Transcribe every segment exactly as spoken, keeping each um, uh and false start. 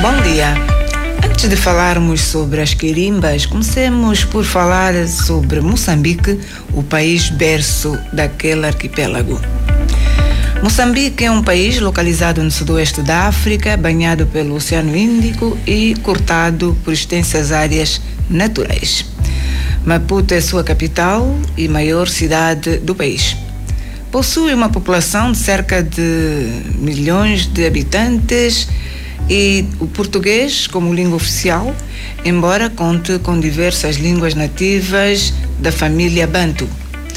Bom dia. Antes de falarmos sobre as quirimbas, comecemos por falar sobre Moçambique, o país berço daquele arquipélago. Moçambique é um país localizado no sudoeste da África, banhado pelo Oceano Índico e cortado por extensas áreas naturais. Maputo é sua capital e maior cidade do país. Possui uma população de cerca de milhões de habitantes e o português como língua oficial, embora conte com diversas línguas nativas da família Bantu.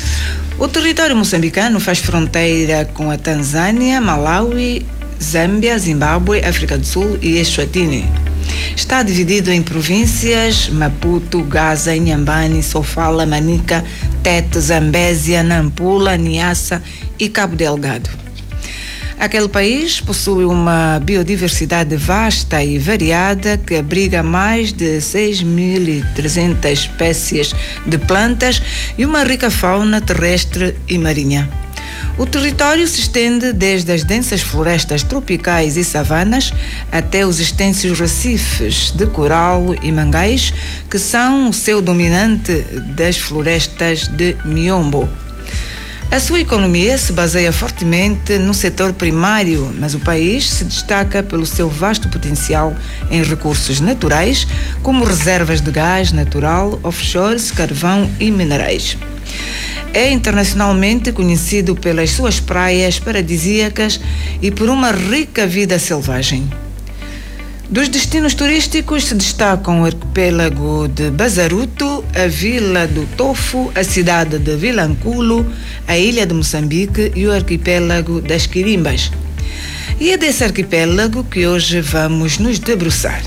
O território moçambicano faz fronteira com a Tanzânia, Malawi, Zâmbia, Zimbábue, África do Sul e Eswatini. Está dividido em províncias: Maputo, Gaza, Inhambane, Sofala, Manica, Tete, Zambésia, Nampula, Niassa e Cabo Delgado. Aquele país possui uma biodiversidade vasta e variada que abriga mais de seis mil e trezentas espécies de plantas e uma rica fauna terrestre e marinha. O território se estende desde as densas florestas tropicais e savanas até os extensos recifes de coral e mangais, que são o seu dominante das florestas de Miombo. A sua economia se baseia fortemente no setor primário, mas o país se destaca pelo seu vasto potencial em recursos naturais, como reservas de gás natural, offshores, carvão e minerais. É internacionalmente conhecido pelas suas praias paradisíacas e por uma rica vida selvagem. Dos destinos turísticos se destacam o arquipélago de Bazaruto, a Vila do Tofo, a cidade de Vilanculo, a ilha de Moçambique e o arquipélago das Quirimbas. E é desse arquipélago que hoje vamos nos debruçar.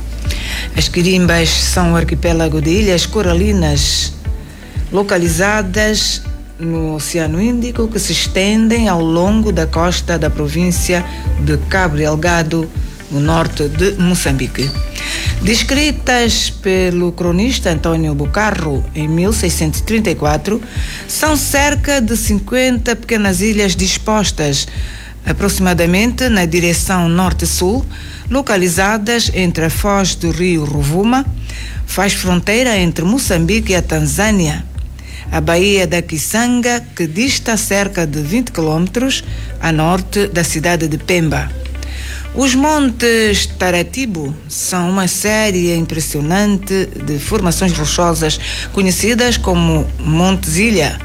As Quirimbas são um arquipélago de ilhas coralinas localizadas no Oceano Índico que se estendem ao longo da costa da província de Cabo Delgado, no norte de Moçambique. Descritas pelo cronista Antônio Bucarro em mil seiscentos e trinta e quatro, são cerca de cinquenta pequenas ilhas dispostas aproximadamente na direção norte-sul, localizadas entre a foz do rio Rovuma, faz fronteira entre Moçambique e a Tanzânia, a Baía da Kisanga, que dista cerca de vinte quilômetros a norte da cidade de Pemba. Os Montes Taratibo são uma série impressionante de formações rochosas conhecidas como Montes Ilha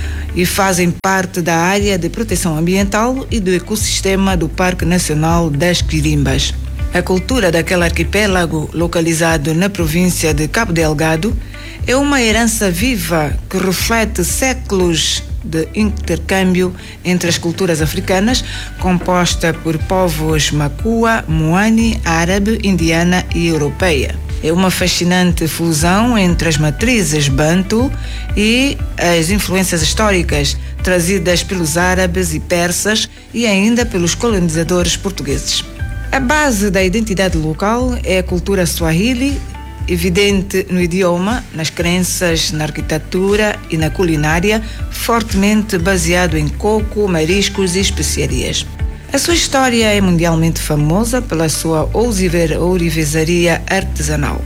e fazem parte da área de proteção ambiental e do ecossistema do Parque Nacional das Quirimbas. A cultura daquele arquipélago, localizado na província de Cabo Delgado, é uma herança viva que reflete séculos de intercâmbio entre as culturas africanas, composta por povos Makua, Muani, árabe, indiana e europeia. É uma fascinante fusão entre as matrizes Bantu e as influências históricas trazidas pelos árabes e persas e ainda pelos colonizadores portugueses. A base da identidade local é a cultura Swahili, evidente no idioma, nas crenças, na arquitetura e na culinária, fortemente baseado em coco, mariscos e especiarias. A sua história é mundialmente famosa pela sua ourivesaria artesanal.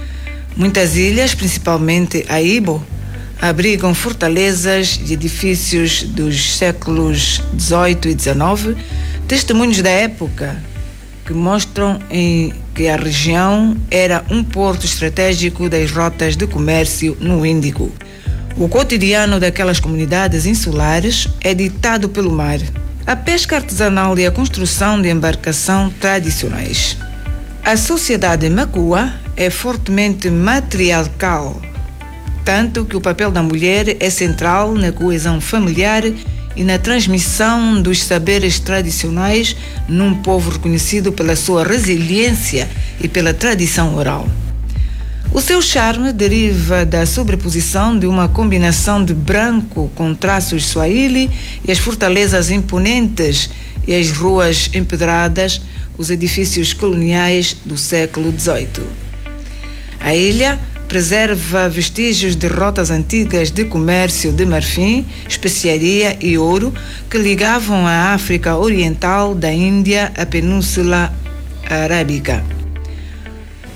Muitas ilhas, principalmente a Ibo, abrigam fortalezas e edifícios dos séculos dezoito e dezenove, testemunhos da época que mostram em que a região era um porto estratégico das rotas de comércio no Índico. O cotidiano daquelas comunidades insulares é ditado pelo mar, a pesca artesanal e a construção de embarcação tradicionais. A sociedade Makua é fortemente matriarcal, tanto que o papel da mulher é central na coesão familiar e na transmissão dos saberes tradicionais num povo reconhecido pela sua resiliência e pela tradição oral. O seu charme deriva da sobreposição de uma combinação de branco com traços swahili e as fortalezas imponentes e as ruas empedradas, os edifícios coloniais do século dezoito. A ilha preserva vestígios de rotas antigas de comércio de marfim, especiaria e ouro que ligavam a África Oriental da Índia à Península Arábica.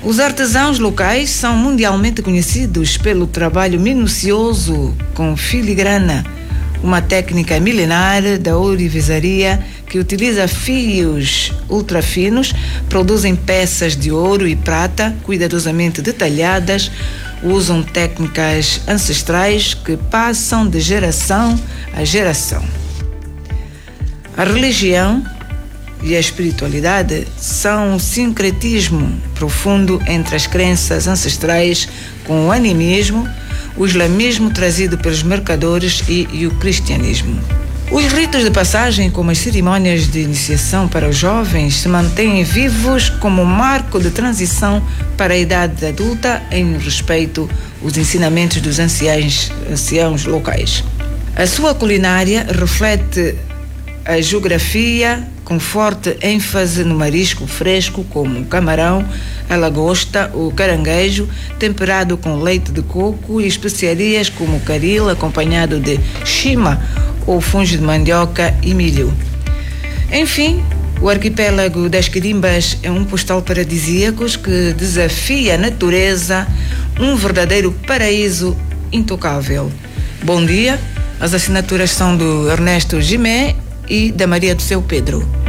Os artesãos locais são mundialmente conhecidos pelo trabalho minucioso com filigrana, uma técnica milenar da ourivesaria que utiliza fios ultrafinos, produzem peças de ouro e prata cuidadosamente detalhadas, usam técnicas ancestrais que passam de geração a geração. A religião e a espiritualidade são um sincretismo profundo entre as crenças ancestrais com o animismo, o islamismo trazido pelos mercadores e, e o cristianismo. Os ritos de passagem, como as cerimônias de iniciação para os jovens, se mantêm vivos como marco de transição para a idade adulta em respeito aos ensinamentos dos anciãos, anciãos locais. A sua culinária reflete a geografia com forte ênfase no marisco fresco como o camarão, a lagosta, o caranguejo, temperado com leite de coco e especiarias como o caril, acompanhado de chima ou fungo de mandioca e milho. Enfim, o arquipélago das Quirimbas é um postal paradisíaco que desafia a natureza, um verdadeiro paraíso intocável. Bom dia, as assinaturas são do Ernesto Gimé e da Maria do Seu Pedro.